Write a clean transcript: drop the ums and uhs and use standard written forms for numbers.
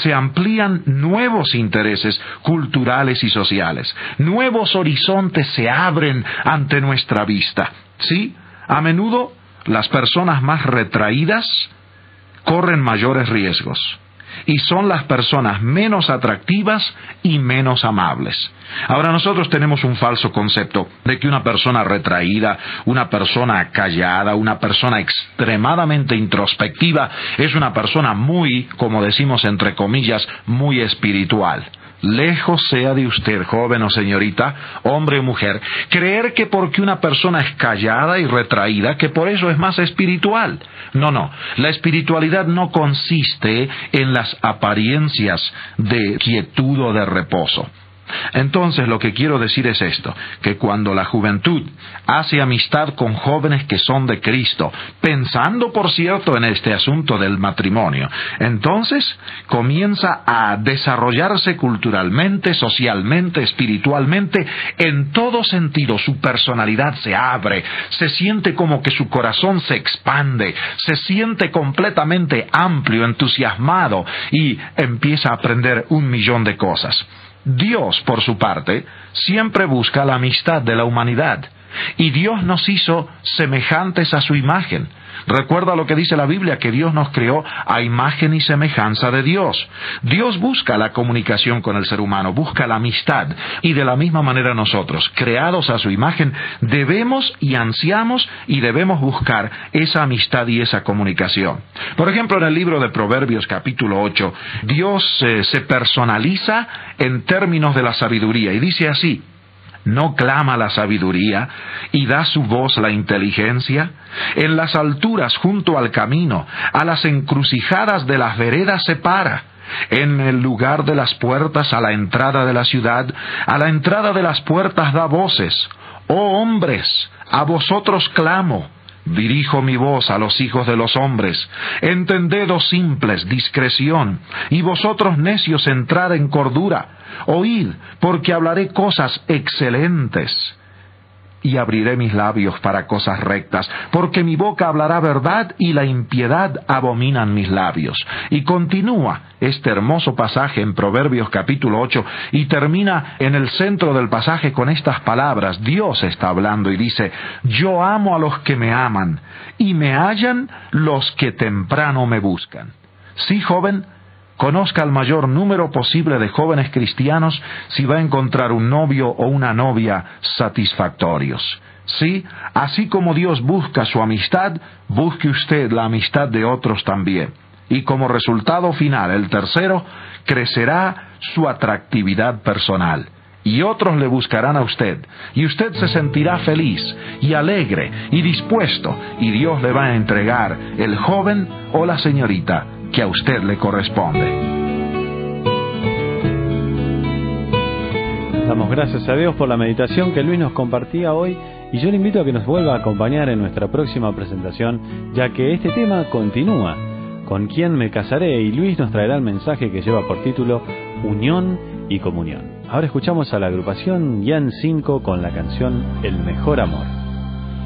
se amplían nuevos intereses culturales y sociales. Nuevos horizontes se abren ante nuestra vista. ¿Sí? A menudo las personas más retraídas corren mayores riesgos y son las personas menos atractivas y menos amables. Ahora, nosotros tenemos un falso concepto de que una persona retraída, una persona callada, una persona extremadamente introspectiva es una persona muy, como decimos entre comillas, muy espiritual. Lejos sea de usted, joven o señorita, hombre o mujer, creer que porque una persona es callada y retraída, que por eso es más espiritual. No. La espiritualidad no consiste en las apariencias de quietud o de reposo. Entonces, lo que quiero decir es esto, que cuando la juventud hace amistad con jóvenes que son de Cristo, pensando, por cierto, en este asunto del matrimonio, entonces comienza a desarrollarse culturalmente, socialmente, espiritualmente, en todo sentido. Su personalidad se abre, se siente como que su corazón se expande, se siente completamente amplio, entusiasmado y empieza a aprender 1.000.000 de cosas. Dios, por su parte, siempre busca la amistad de la humanidad, y Dios nos hizo semejantes a su imagen. Recuerda lo que dice la Biblia, que Dios nos creó a imagen y semejanza de Dios. Dios busca la comunicación con el ser humano, busca la amistad, y de la misma manera nosotros, creados a su imagen, debemos y ansiamos y debemos buscar esa amistad y esa comunicación. Por ejemplo, en el libro de Proverbios capítulo 8, Dios se personaliza en términos de la sabiduría, y dice así: ¿no clama la sabiduría y da su voz la inteligencia? En las alturas junto al camino, a las encrucijadas de las veredas se para. En el lugar de las puertas a la entrada de la ciudad, a la entrada de las puertas da voces. Oh hombres, a vosotros clamo. Dirijo mi voz a los hijos de los hombres. Entended, oh simples, discreción, y vosotros necios entrad en cordura. Oíd, porque hablaré cosas excelentes, y abriré mis labios para cosas rectas, porque mi boca hablará verdad y la impiedad abominan mis labios. Y continúa este hermoso pasaje en Proverbios capítulo 8 y termina en el centro del pasaje con estas palabras. Dios está hablando y dice: yo amo a los que me aman y me hallan los que temprano me buscan. Sí, joven, conozca el mayor número posible de jóvenes cristianos si va a encontrar un novio o una novia satisfactorios. Sí, así como Dios busca su amistad, busque usted la amistad de otros también. Y como resultado final, el tercero, crecerá su atractividad personal. Y otros le buscarán a usted, y usted se sentirá feliz y alegre y dispuesto, y Dios le va a entregar el joven o la señorita que a usted le corresponde. Damos gracias a Dios por la meditación que Luis nos compartía hoy, y yo le invito a que nos vuelva a acompañar en nuestra próxima presentación, ya que este tema continúa. ¿Con quién me casaré? Y Luis nos traerá el mensaje que lleva por título Unión y Comunión. Ahora escuchamos a la agrupación Jan 5 con la canción El Mejor Amor.